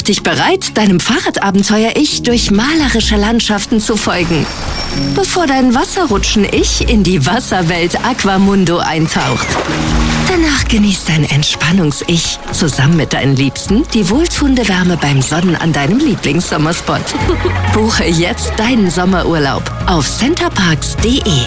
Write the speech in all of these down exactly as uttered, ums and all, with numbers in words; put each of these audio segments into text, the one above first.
dich bereit, deinem Fahrradabenteuer-Ich durch malerische Landschaften zu folgen, bevor dein Wasserrutschen-Ich in die Wasserwelt Aquamundo eintaucht. Danach genießt dein Entspannungs-Ich zusammen mit deinen Liebsten die wohltuende Wärme beim Sonnen an deinem Lieblingssommerspot. Buche jetzt deinen Sommerurlaub auf centerparks punkt de.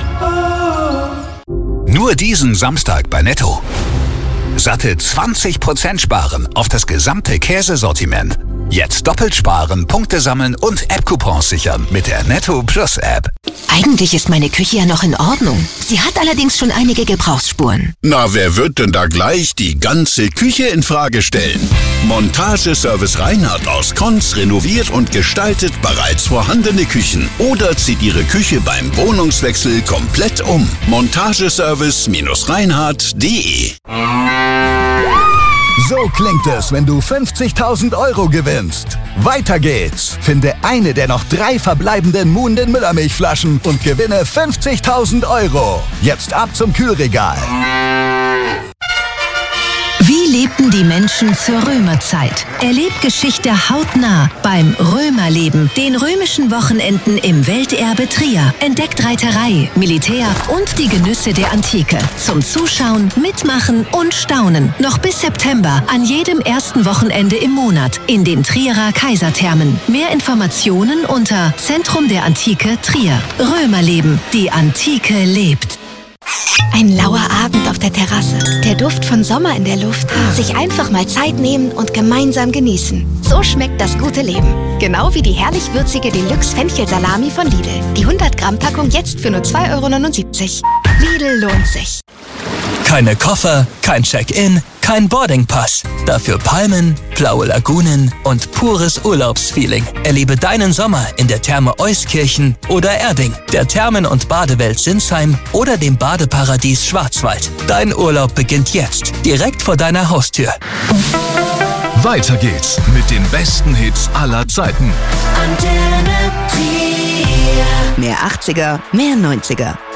Nur diesen Samstag bei Netto. Satte zwanzig Prozent sparen auf das gesamte Käsesortiment. Jetzt doppelt sparen, Punkte sammeln und App-Coupons sichern mit der Netto Plus App. Eigentlich ist meine Küche ja noch in Ordnung. Sie hat allerdings schon einige Gebrauchsspuren. Na, wer wird denn da gleich die ganze Küche in Frage stellen? Montageservice Reinhardt aus Konz renoviert und gestaltet bereits vorhandene Küchen oder zieht Ihre Küche beim Wohnungswechsel komplett um. Montageservice Reinhardt punkt de. So klingt es, wenn du fünfzigtausend Euro gewinnst. Weiter geht's. Finde eine der noch drei verbleibenden Muhnden Müllermilchflaschen und gewinne fünfzigtausend Euro. Jetzt ab zum Kühlregal. Wie lebten die Menschen zur Römerzeit? Erlebt Geschichte hautnah beim Römerleben, den römischen Wochenenden im Welterbe Trier. Entdeckt Reiterei, Militär und die Genüsse der Antike. Zum Zuschauen, Mitmachen und Staunen. Noch bis September an jedem ersten Wochenende im Monat in den Trierer Kaiserthermen. Mehr Informationen unter Zentrum der Antike Trier. Römerleben, die Antike lebt. Ein lauer Abend auf der Terrasse. Der Duft von Sommer in der Luft. Sich einfach mal Zeit nehmen und gemeinsam genießen. So schmeckt das gute Leben. Genau wie die herrlich würzige Deluxe-Fenchel-Salami von Lidl. Die hundert Gramm Packung jetzt für nur zwei Euro neunundsiebzig. Lidl lohnt sich. Keine Koffer, kein Check-in, kein Boardingpass. Dafür Palmen, blaue Lagunen und pures Urlaubsfeeling. Erlebe deinen Sommer in der Therme Euskirchen oder Erding, der Thermen- und Badewelt Sinsheim oder dem Badeparadies Schwarzwald. Dein Urlaub beginnt jetzt, direkt vor deiner Haustür. Weiter geht's mit den besten Hits aller Zeiten. Mehr achtziger, mehr neunziger.